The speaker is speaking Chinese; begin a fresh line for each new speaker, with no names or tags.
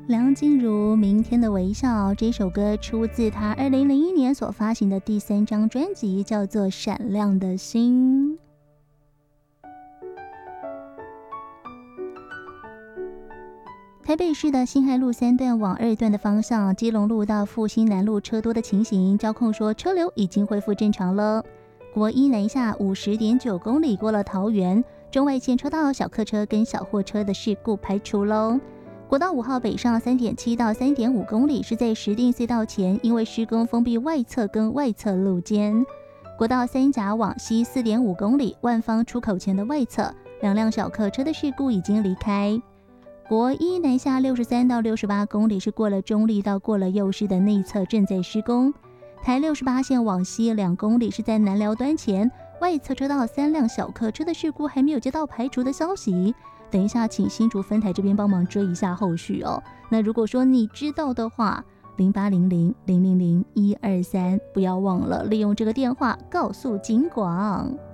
梁静茹《明天的微笑》这首歌出自她2001年所发行的第3张专辑，叫做《闪亮的心》。台北市的辛亥路3段往2段的方向，基隆路到复兴南路车多的情形，交控说车流已经恢复正常了。国一南下50.9公里过了桃园，中外线车道小客车跟小货车的事故排除喽。国道5号北上3.7到3.5公里是在石碇隧道前，因为施工封闭外侧跟外侧路肩。国道3甲往西4.5公里万方出口前的外侧，2辆小客车的事故已经离开。国一南下63到68公里是过了中立到过了右市的内侧正在施工。台68线往西2公里是在南寮端前，外侧车道3辆小客车的事故还没有接到排除的消息。等一下请新竹分台这边帮忙追一下后续哦。那如果说你知道的话，0800-000-123，不要忘了利用这个电话告诉警广。